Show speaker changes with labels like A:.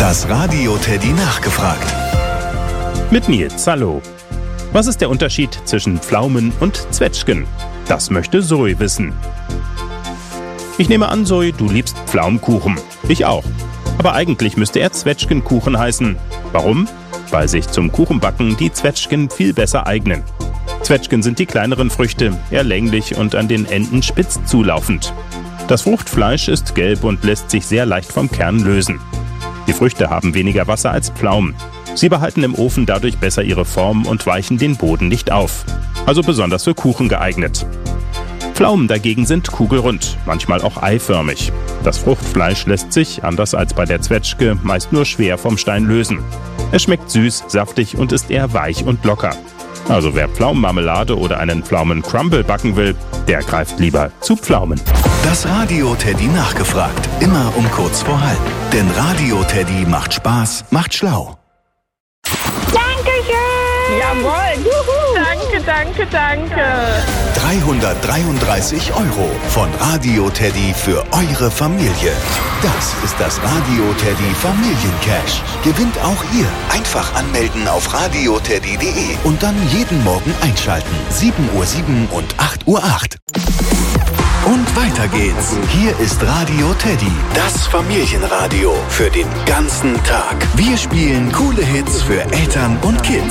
A: Das Radio Teddy nachgefragt.
B: Mit Nils, hallo. Was ist der Unterschied zwischen Pflaumen und Zwetschgen? Das möchte Zoe wissen. Ich nehme an, Zoe, du liebst Pflaumenkuchen. Ich auch. Aber eigentlich müsste er Zwetschgenkuchen heißen. Warum? Weil sich zum Kuchenbacken die Zwetschgen viel besser eignen. Zwetschgen sind die kleineren Früchte, eher länglich und an den Enden spitz zulaufend. Das Fruchtfleisch ist gelb und lässt sich sehr leicht vom Kern lösen. Die Früchte haben weniger Wasser als Pflaumen. Sie behalten im Ofen dadurch besser ihre Form und weichen den Boden nicht auf. Also besonders für Kuchen geeignet. Pflaumen dagegen sind kugelrund, manchmal auch eiförmig. Das Fruchtfleisch lässt sich, anders als bei der Zwetschge, meist nur schwer vom Stein lösen. Es schmeckt süß, saftig und ist eher weich und locker. Also wer Pflaumenmarmelade oder einen Pflaumencrumble backen will, der greift lieber zu Pflaumen.
A: Das Radio Teddy nachgefragt. Immer um kurz vor halb. Denn Radio Teddy macht Spaß, macht schlau.
C: Dankeschön!
D: Jawohl! Juhu. Danke.
A: 333 € von Radio Teddy für eure Familie. Das ist das Radio Teddy Familiencash. Gewinnt auch ihr. Einfach anmelden auf radioteddy.de und dann jeden Morgen einschalten. 7:07 Uhr und 8:08 Uhr. Und weiter geht's. Hier ist Radio Teddy, das Familienradio für den ganzen Tag. Wir spielen coole Hits für Eltern und Kids.